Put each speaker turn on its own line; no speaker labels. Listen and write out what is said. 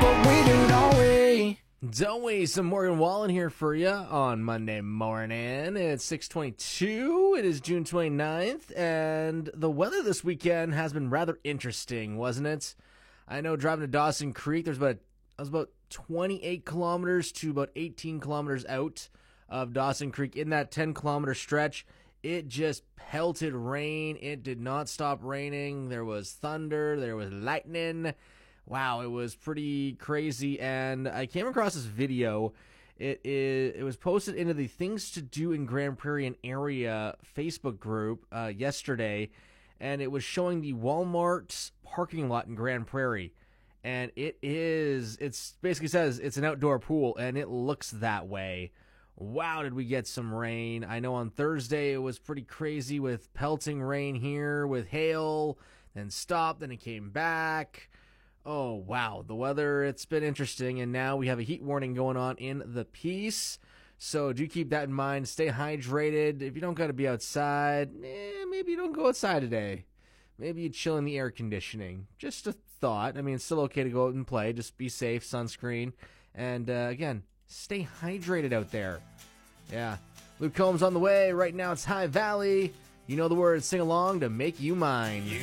but we do, don't we?
Don't we? Some Morgan Wallen here for you on Monday morning. It's 6:22. It is June 29th, and the weather this weekend has been rather interesting, wasn't it? I know driving to Dawson Creek, I was about 28 kilometers to about 18 kilometers out of Dawson Creek. In that 10-kilometer stretch, it just pelted rain. It did not stop raining. There was thunder. There was lightning. Wow, it was pretty crazy, and I came across this video. It was posted into the Things to Do in Grand Prairie and Area Facebook group yesterday, and it was showing the Walmart parking lot in Grand Prairie, and it basically says it's an outdoor pool, and it looks that way. Wow, did we get some rain. I know on Thursday it was pretty crazy with pelting rain here, with hail, then stopped, then it came back. Oh, wow. The weather, it's been interesting, and now we have a heat warning going on in the Peace. So do keep that in mind. Stay hydrated. If you don't got to be outside, maybe you don't go outside today. Maybe you chill in the air conditioning. Just a thought. I mean, it's still okay to go out and play. Just be safe, sunscreen. And, again, stay hydrated out there. Yeah. Luke Combs on the way. Right now it's High Valley. You know the words. Sing along to make you mine.
You